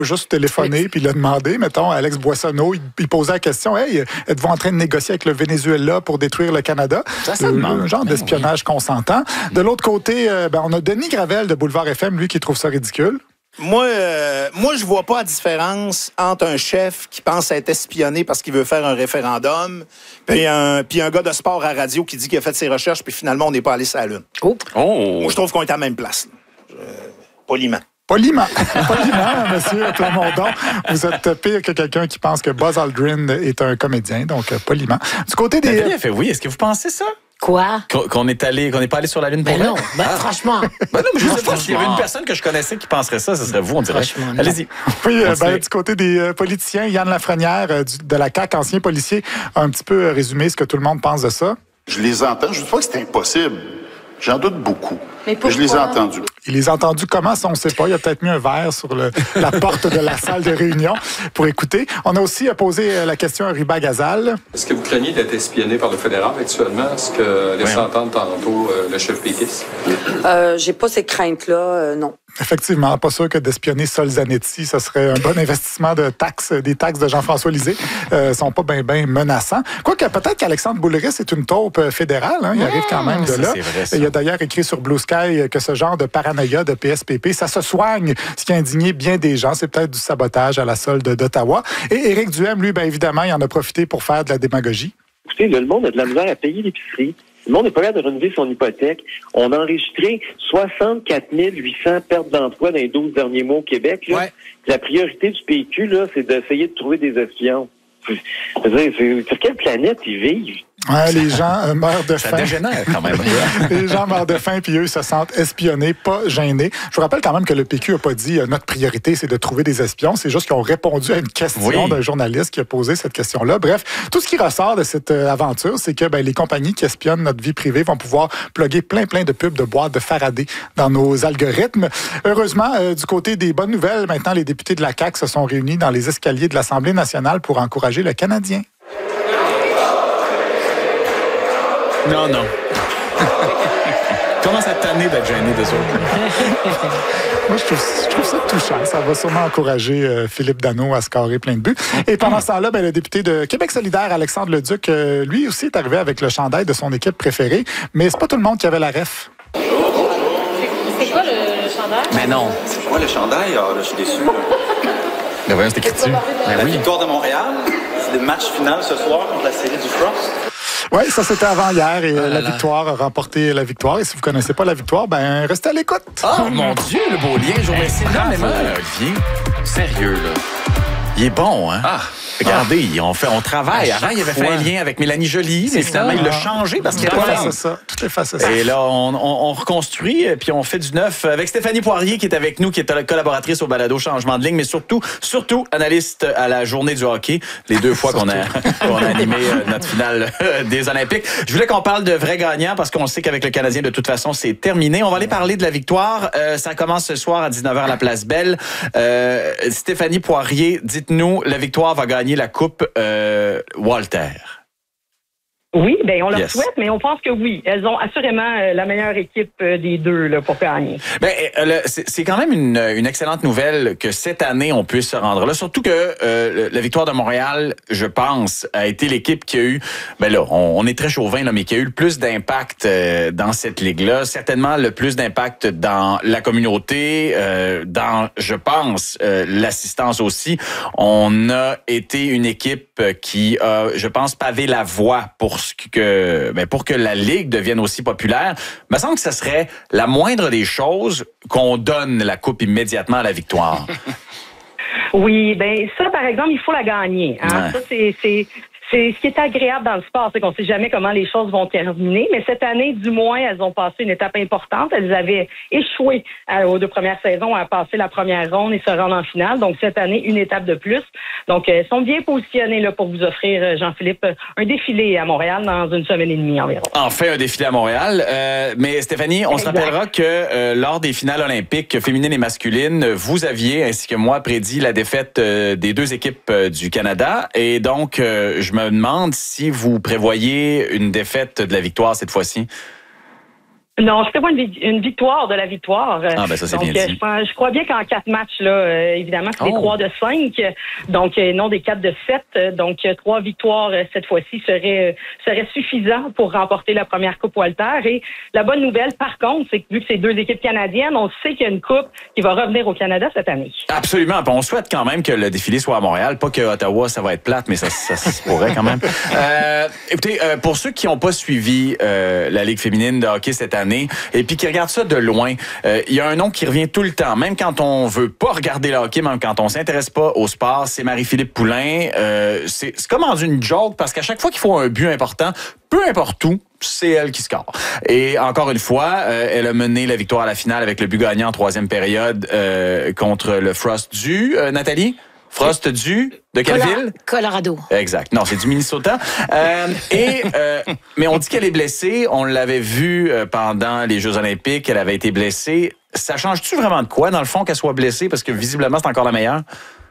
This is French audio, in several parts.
juste téléphoner puis le demander. Mettons, Alex Boissonneau, il posait la question, « Hey, êtes-vous en train de négocier avec le Venezuela pour détruire le Canada? » Ça demande. Un genre d'espionnage consentant. De l'autre côté, on a Denis Gravel de Boulevard FM, lui, qui trouve ça ridicule. Moi, je vois pas la différence entre un chef qui pense être espionné parce qu'il veut faire un référendum, puis un gars de sport à radio qui dit qu'il a fait ses recherches, puis finalement, on n'est pas allé sur la Lune. Oh. Moi, je trouve qu'on est à la même place. Poliment. Poliment, monsieur Plamondon. Vous êtes pire que quelqu'un qui pense que Buzz Aldrin est un comédien, donc poliment. Du côté des... Nathalie a fait oui. Est-ce que vous pensez ça? Quoi? Qu'on n'est pas allé sur la Lune pour Ben non, franchement. Ben non, mais je sais pas s'il y avait une personne que je connaissais qui penserait ça, ce serait vous, on dirait. Allez-y. Oui, du côté des politiciens, Yann Lafrenière de la CAQ, ancien policier, a un petit peu résumé ce que tout le monde pense de ça. Je les entends. Je ne dis pas que c'est impossible. J'en doute beaucoup. Mais pourquoi? Je les ai entendus. Il les a entendus comment, ça, on ne sait pas. Il a peut-être mis un verre sur la porte de la salle de réunion pour écouter. On a aussi posé la question à Riba Gazal. Est-ce que vous craignez d'être espionné par le fédéral actuellement? Est-ce que laissez entendre tantôt le chef péquiste? J'ai pas ces craintes-là, non. Effectivement, pas sûr que d'espionner Sol Zanetti, ce serait un bon investissement des taxes de Jean-François Lisée. Sont pas bien menaçants. Quoique peut-être qu'Alexandre Boulris est une taupe fédérale. Hein, il arrive quand même de là. Vrai, il a d'ailleurs écrit sur Blue Sky que ce genre de paranoïa de PSPP, ça se soigne, ce qui a indigné bien des gens. C'est peut-être du sabotage à la solde d'Ottawa. Et Éric Duhem, lui, évidemment, il en a profité pour faire de la démagogie. Écoutez, le monde a de la misère à payer l'épicerie. Le monde n'est pas capable de renouveler son hypothèque. On a enregistré 64 800 pertes d'emploi dans les 12 derniers mois au Québec. Là. Ouais. La priorité du PQ, là, c'est d'essayer de trouver des espions. Sur quelle planète ils vivent? Ouais, les gens meurent de faim. Ça dégénère quand même. Les gens meurent de faim, puis eux se sentent espionnés, pas gênés. Je vous rappelle quand même que le PQ n'a pas dit notre priorité, c'est de trouver des espions. C'est juste qu'ils ont répondu à une question d'un journaliste qui a posé cette question-là. Bref, tout ce qui ressort de cette aventure, c'est que les compagnies qui espionnent notre vie privée vont pouvoir plugger plein de pubs de boîtes de Faraday dans nos algorithmes. Heureusement, du côté des bonnes nouvelles, maintenant, les députés de la CAQ se sont réunis dans les escaliers de l'Assemblée nationale pour encourager le Canadien. Non. Commence à tanner d'être gêné des autres. Moi, je trouve ça touchant. Ça va sûrement encourager Philippe Danault à scorer plein de buts. Et pendant ce temps-là, le député de Québec solidaire, Alexandre Leduc, lui aussi est arrivé avec le chandail de son équipe préférée. Mais c'est pas tout le monde qui avait la ref. C'est quoi le chandail? Mais non. C'est quoi le chandail? Ah, là, je suis déçu. Ben voyons, c'est écrit dessus. La victoire de Montréal, c'est le match final ce soir contre la série du Frost. Oui, ça c'était avant hier et la victoire a remporté la victoire. Et si vous ne connaissez pas la victoire, restez à l'écoute. Oh mon Dieu, le beau lien. Je vous remercie énormément. Olivier, sérieux, là. Il est bon, hein? Regardez, on travaille. Avant, il avait fait un lien avec Mélanie Joly, mais finalement, il l'a changé parce qu'il tout est face à ça. Et là, on reconstruit, puis on fait du neuf avec Stéphanie Poirier qui est avec nous, qui est collaboratrice au balado Changement de ligne, mais surtout analyste à la journée du hockey, les 2 fois qu'on a animé notre finale des Olympiques. Je voulais qu'on parle de vrais gagnants parce qu'on sait qu'avec le Canadien, de toute façon, c'est terminé. On va aller parler de la victoire. Ça commence ce soir à 19h à la Place Belle. Stéphanie Poirier, dites-nous, la victoire va gagner la Coupe Walter. Oui, on leur souhaite, mais on pense que oui. Elles ont assurément la meilleure équipe des deux là, pour gagner. C'est quand même une excellente nouvelle que cette année, on puisse se rendre là. Surtout que la victoire de Montréal, je pense, a été l'équipe qui a eu... on est très chauvin, là, mais qui a eu le plus d'impact dans cette ligue-là. Certainement le plus d'impact dans la communauté, dans, je pense, l'assistance aussi. On a été une équipe qui a, je pense, pavé la voie pour que la Ligue devienne aussi populaire. Il me semble que ce serait la moindre des choses qu'on donne la coupe immédiatement à la victoire. Oui, ça, par exemple, il faut la gagner. Hein? Ouais. Ça, c'est ce qui est agréable dans le sport, c'est qu'on ne sait jamais comment les choses vont terminer, mais cette année, du moins, elles ont passé une étape importante. Elles avaient échoué aux 2 premières saisons à passer la première ronde et se rendre en finale. Donc, cette année, une étape de plus. Donc, elles sont bien positionnées là, pour vous offrir, Jean-Philippe, un défilé à Montréal dans 1 semaine et demie environ. Enfin, un défilé à Montréal. Mais Stéphanie, on se rappellera que lors des finales olympiques féminines et masculines, vous aviez, ainsi que moi, prédit la défaite des 2 équipes du Canada. Et donc, je me demande si vous prévoyez une défaite de la victoire cette fois-ci. Non, je prévois une victoire de la victoire. Ah, ben ça, c'est donc, bien dit. Je crois bien qu'en 4 matchs, là, évidemment, c'est des 3 de 5, donc non des 4 de 7. Donc, 3 victoires cette fois-ci serait suffisant pour remporter la première Coupe Walter. Et la bonne nouvelle, par contre, c'est que vu que c'est 2 équipes canadiennes, on sait qu'il y a une coupe qui va revenir au Canada cette année. Absolument. Puis on souhaite quand même que le défilé soit à Montréal. Pas que Ottawa, ça va être plate, mais ça se pourrait quand même. Écoutez, pour ceux qui n'ont pas suivi la Ligue féminine de hockey cette année et puis qui regardent ça de loin, il y a un nom qui revient tout le temps, même quand on veut pas regarder le hockey, même quand on s'intéresse pas au sport, c'est Marie-Philippe Poulin. C'est comme rendu une joke parce qu'à chaque fois qu'il faut un but important, peu importe où, c'est elle qui score. Et encore une fois, elle a mené la victoire à la finale avec le but gagnant en 3e période contre le Frost du Nathalie? Frost du de quelle ville? Colorado. Exact. Non, c'est du Minnesota. Mais on dit qu'elle est blessée. On l'avait vu pendant les Jeux olympiques. Elle avait été blessée. Ça change-tu vraiment de quoi, dans le fond, qu'elle soit blessée? Parce que visiblement, c'est encore la meilleure.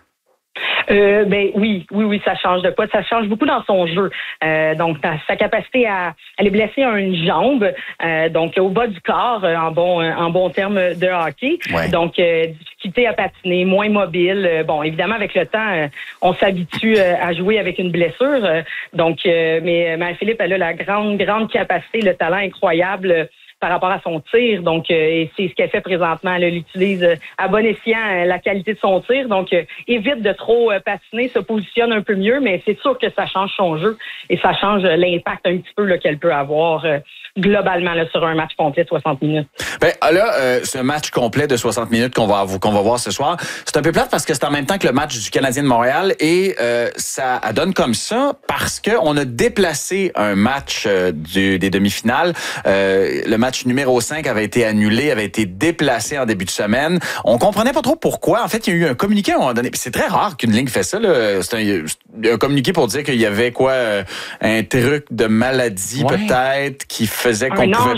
Ben oui, ça change de quoi? Ça change beaucoup dans son jeu. Donc, sa capacité elle est blessée à une jambe, donc au bas du corps, en bon terme de hockey. Ouais. Donc, difficulté à patiner, moins mobile. Bon, évidemment, avec le temps, on s'habitue à jouer avec une blessure. Mais Marie-Philippe, elle a la grande capacité, le talent incroyable par rapport à son tir. Donc, et c'est ce qu'elle fait présentement. Elle utilise à bon escient la qualité de son tir. Donc, évite de trop patiner, se positionne un peu mieux, mais c'est sûr que ça change son jeu et ça change l'impact un petit peu là, qu'elle peut avoir globalement là, sur un match complet de 60 minutes. Ben là, ce match complet de 60 minutes qu'on va voir ce soir, c'est un peu plate parce que c'est en même temps que le match du Canadien de Montréal et ça donne comme ça parce que on a déplacé un match des demi-finales. Le match numéro 5 avait été annulé, avait été déplacé en début de semaine. On comprenait pas trop pourquoi. En fait, il y a eu un communiqué à un moment donné. C'est très rare qu'une ligue fait ça. Là. C'est un communiqué pour dire qu'il y avait un truc de maladie peut-être qui faisait qu'on pouvait...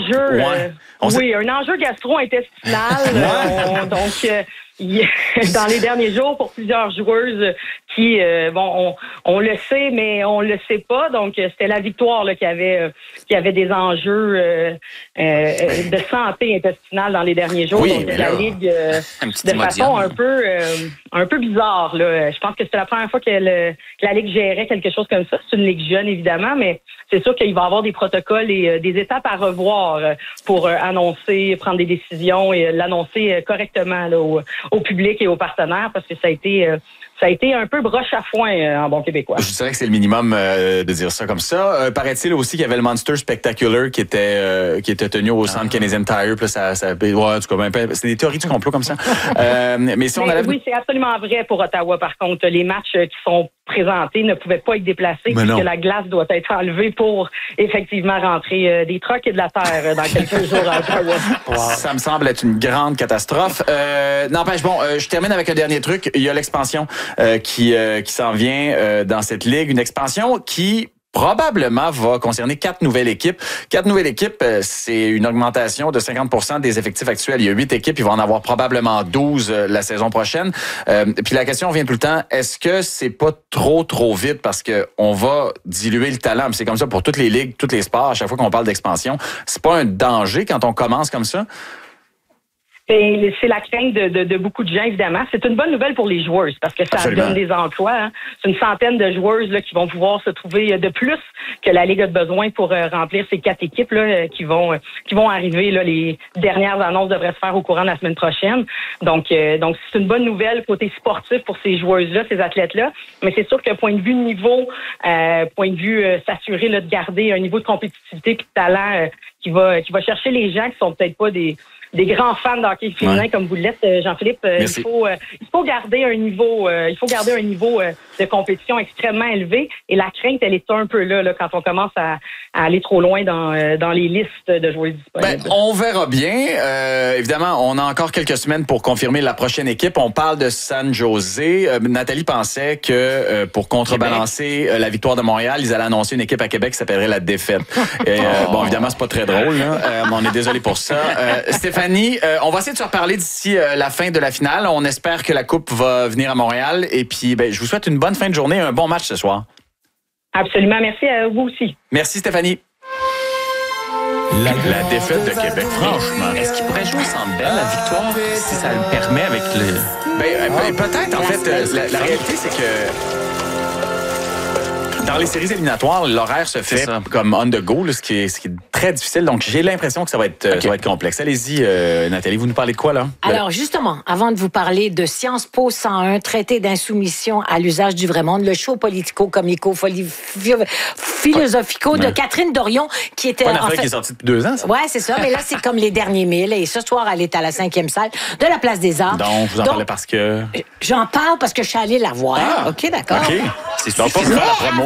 Un enjeu gastro-intestinal. Donc, dans les derniers jours, pour plusieurs joueuses qui, on le sait, mais on le sait pas. Donc, c'était la victoire là, qui avait des enjeux de santé intestinale dans les derniers jours. Oui, donc, la Ligue, de façon un peu bizarre. Là. Je pense que c'était la première fois que la Ligue gérait quelque chose comme ça. C'est une Ligue jeune, évidemment, mais c'est sûr qu'il va y avoir des protocoles et des étapes à revoir pour annoncer, prendre des décisions et l'annoncer correctement là, au public et aux partenaires parce que ça a été un peu broche à foin en bon québécois. Je dirais que c'est le minimum de dire ça comme ça. Paraît-il aussi qu'il y avait le Monster Spectacular qui était tenu au centre Canadian Tire. Puis c'est des théories du complot comme ça. Oui, c'est absolument vrai pour Ottawa. Par contre, les matchs qui sont présentés ne pouvaient pas être déplacés puisque la glace doit être enlevée pour effectivement rentrer des trucks et de la terre dans quelques jours à Ottawa. Wow. Ça me semble être une grande catastrophe. N'empêche, je termine avec un dernier truc. Il y a l'expansion qui s'en vient dans cette ligue. Une expansion qui probablement va concerner 4 nouvelles équipes. 4 nouvelles équipes, c'est une augmentation de 50% des effectifs actuels. Il y a 8 équipes, il va en avoir probablement 12 la saison prochaine. Puis la question vient tout le temps, est-ce que c'est pas trop vite parce que on va diluer le talent? Puis c'est comme ça pour toutes les ligues, tous les sports, à chaque fois qu'on parle d'expansion. C'est pas un danger quand on commence comme ça? C'est la crainte de beaucoup de gens, évidemment. C'est une bonne nouvelle pour les joueuses parce que ça donne des emplois. Hein. C'est une centaine de joueuses là, qui vont pouvoir se trouver de plus que la Ligue a besoin pour remplir ces 4 équipes là, qui vont arriver. Là, les dernières annonces devraient se faire au courant de la semaine prochaine. Donc c'est une bonne nouvelle côté sportif pour ces joueuses-là, ces athlètes-là. Mais c'est sûr qu'un point de vue niveau, s'assurer là, de garder un niveau de compétitivité et de talent qui va chercher les gens qui sont peut-être pas des grands fans de hockey féminin comme vous l'êtes, Jean-Philippe. Il faut garder un niveau, de compétition extrêmement élevé. Et la crainte, elle est un peu là quand on commence à aller trop loin dans les listes de joueurs disponibles. On verra bien. Évidemment, on a encore quelques semaines pour confirmer la prochaine équipe. On parle de San José. Nathalie pensait que pour contrebalancer la victoire de Montréal, ils allaient annoncer une équipe à Québec qui s'appellerait la Défaite. Et, évidemment, c'est pas très drôle. Là. On est désolé pour ça. Stéphanie, on va essayer de se reparler d'ici la fin de la finale. On espère que la Coupe va venir à Montréal. Et puis, je vous souhaite une bonne fin de journée et un bon match ce soir. Absolument. Merci à vous aussi. Merci, Stéphanie. La défaite de Québec, franchement. Est-ce qu'il pourrait jouer au Centre Bell, la victoire, si ça le permet avec le... Peut-être, en fait, la réalité, c'est que dans les séries éliminatoires, l'horaire se fait comme on the go, là, ce qui est très difficile. Donc, j'ai l'impression que ça va être complexe. Allez-y, Nathalie, vous nous parlez de quoi, là? Alors, justement, avant de vous parler de Sciences Po 101, traité d'insoumission à l'usage du vrai monde, le show politico-philosophico de Catherine Dorion, qui était... Pas une affaire qui est sortie depuis 2 ans, ça? Ouais, c'est ça. Mais là, c'est comme les derniers 1000. Et ce soir, elle est à la 5e salle de la Place des Arts. Donc, vous en parlez parce que... J'en parle parce que je suis allée la voir. Ah, OK, d'accord. OK. C'est pas pour faire la promo.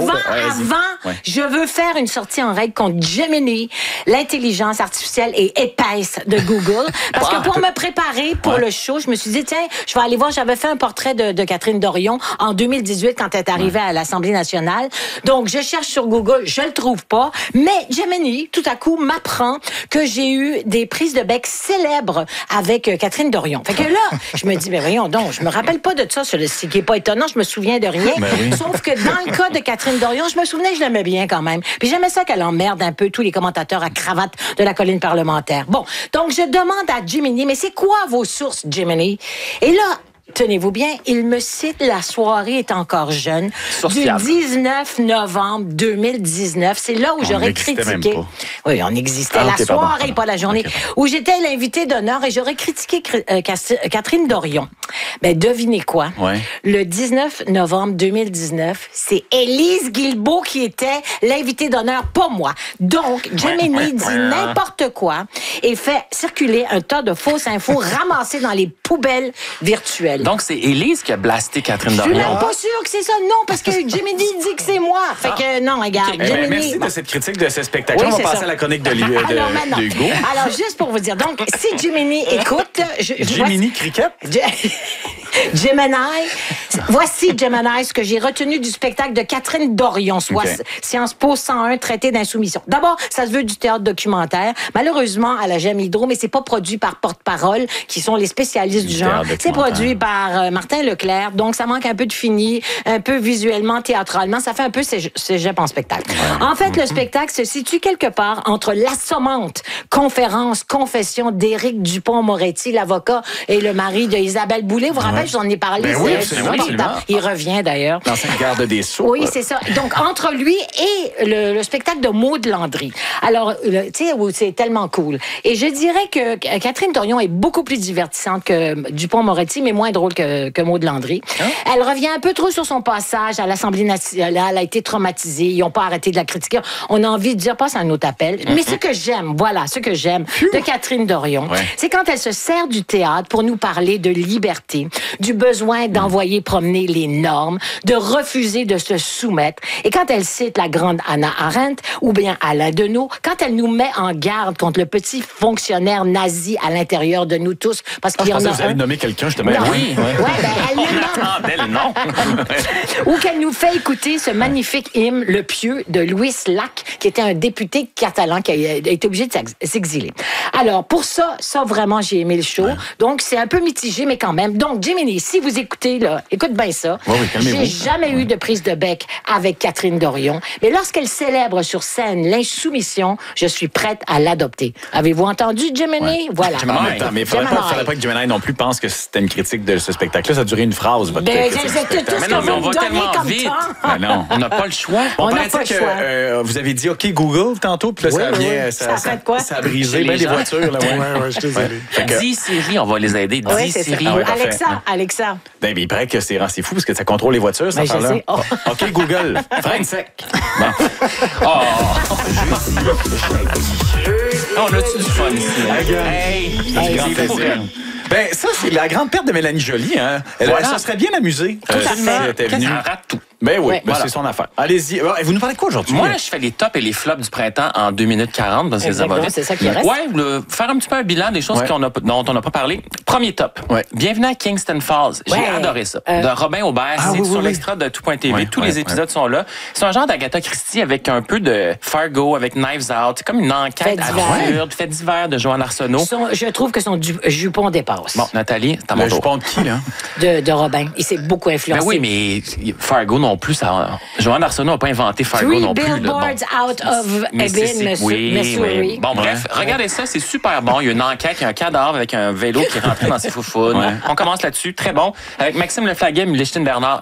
Je veux faire une sortie en règle contre Gemini, l'intelligence artificielle et épaisse de Google. Parce que pour me préparer pour le show, je me suis dit, tiens, je vais aller voir, j'avais fait un portrait de Catherine Dorion en 2018 quand elle est arrivée à l'Assemblée nationale. Donc, je cherche sur Google, je le trouve pas. Mais Gemini, tout à coup, m'apprend que j'ai eu des prises de bec célèbres avec Catherine Dorion. Fait que là, je me dis, mais voyons donc, je me rappelle pas de ça, ce qui est pas étonnant, je me souviens de rien. Sauf que dans le cas de Catherine Dorion, je me souvenais que je l'aimais bien quand même. Puis j'aimais ça qu'elle emmerde un peu tous les commentateurs à cravate de la colline parlementaire. Bon, donc je demande à Gemini, mais c'est quoi vos sources, Gemini? Et là, tenez-vous bien, il me cite La soirée est encore jeune du 19 novembre 2019. C'est là où j'aurais critiqué. Oui, on existait. La soirée, pas la journée. Où j'étais l'invité d'honneur et j'aurais critiqué Catherine Dorion. Ben, devinez quoi? Le 19 novembre 2019, c'est Élise Guilbeault qui était l'invité d'honneur, pas moi. Donc, Gemini dit n'importe quoi et fait circuler un tas de fausses infos ramassées dans les poubelles virtuelles. Donc, c'est Élise qui a blasté Catherine Dorion. Je suis même pas sûre que c'est ça. Non, parce que Gemini dit que c'est moi. Fait que non, regarde. Gemini... Merci de cette critique de ce spectacle. On va passer à la chronique de Hugo. Alors, juste pour vous dire, donc, si Gemini écoute... Gemini Cricket? Gemini. Voici, Gemini, ce que j'ai retenu du spectacle de Catherine Dorion, soit Sciences Po 101, traité d'insoumission. D'abord, ça se veut du théâtre documentaire. Malheureusement, à la Gemme Hydro, mais c'est pas produit par Porte-Parole, qui sont les spécialistes du genre. C'est produit par Martin Leclerc, donc ça manque un peu de fini, un peu visuellement, théâtralement. Ça fait un peu cégep en spectacle. En fait, le spectacle se situe quelque part entre l'assommante confession d'Éric Dupond-Moretti, l'avocat, et le mari de Isabelle Boulay. Vous vous rappelez, je vous en ai parlé. Oui, absolument. Il revient d'ailleurs. L'ancien garde des Sceaux. Oui, c'est ça. Donc, entre lui et le spectacle de Maud Landry. Alors, tu sais, c'est tellement cool. Et je dirais que Catherine Dorion est beaucoup plus divertissante que Dupond-Moretti, mais moins drôle que Maud Landry. Elle revient un peu trop sur son passage à l'Assemblée nationale. Elle a été traumatisée. Ils n'ont pas arrêté de la critiquer. On a envie de dire, passe un autre appel. Mais ce que j'aime de Catherine Dorion, c'est quand elle se sert du théâtre pour nous parler de liberté, du besoin d'envoyer promener les normes, de refuser de se soumettre. Et quand elle cite la grande Hannah Arendt ou bien Alain Deneau, quand elle nous met en garde contre le petit fonctionnaire nazi à l'intérieur de nous tous, parce qu'il y en a vous allez nommer quelqu'un, je te mets. Oui. Elle le nomme. Ou qu'elle nous fait écouter ce magnifique hymne, Le Pieux, de Louis Lac, qui était un député catalan qui a été obligé de s'exiler. Alors, pour ça vraiment, j'ai aimé le show. Donc, c'est un peu mitigé, mais quand même. Donc, Gemini, si vous écoutez, là, écoute bien ça. J'ai jamais eu de prise de bec avec Catherine Dorion, mais lorsqu'elle célèbre sur scène l'insoumission, je suis prête à l'adopter. Avez-vous entendu, Gemini? Voilà. En même temps, mais il ne faudrait pas que Gemini non plus pense que c'était une critique de ce spectacle-là. Ça a duré une phrase, votre critique. C'est tout ce qu'on va vous donner comme vite. temps. Non, on n'a pas le choix. On n'a pas le choix. Vous avez dit OK Google tantôt, puis là, ça a brisé bien des voitures. Je suis désolé. Dis Siri, on va les aider. Dis Siri. Alexa. Ben, il paraît que c'est fou parce que ça contrôle les voitures, ça parle là. OK, Google, freine sec. Bon. On a-tu du fun ici? Ben, ça, c'est la grande perte de Mélanie Joly. Hein. Elle se serait bien amusée. Elle était venue. Elle rate tout. Ben oui, c'est son affaire. Allez-y. Vous nous parlez de quoi aujourd'hui? Moi, je fais les tops et les flops du printemps en 2 minutes 40 dans ces abonnés. C'est ça qui reste. Faire un petit peu un bilan des choses dont on n'a pas parlé. Premier top. Bienvenue à Kingston Falls. J'ai adoré ça. De Robin Aubert. C'est sur l'extra de tout.tv. Tous les épisodes sont là. C'est un genre d'Agatha Christie avec un peu de Fargo, avec Knives Out. C'est comme une enquête absurde. Fait divers de Joanne Arsenault. Je trouve que son jupon dépasse. Bon, Nathalie, t'as mon tour. Le jupon de qui, là? De Robin. Il s'est beaucoup influencé. Ben oui, mais Fargo non plus. Joanne Arsenault n'a pas inventé Fargo non plus. Billboards out of Missouri. Bon, bref, regardez ça, c'est super bon. Il y a une enquête, il y a un cadavre avec un vélo qui est rentré dans ses foufounes. On commence là-dessus, très bon. Avec Maxime Leflaguet et Lichtine Bernard,